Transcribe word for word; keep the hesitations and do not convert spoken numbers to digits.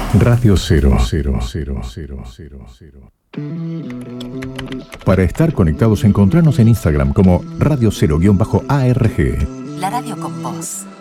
Radio Cero. Cero, cero, cero, cero, cero. Para estar conectados, encontrarnos en Instagram como Radio Cero-A R G. La radio con vos.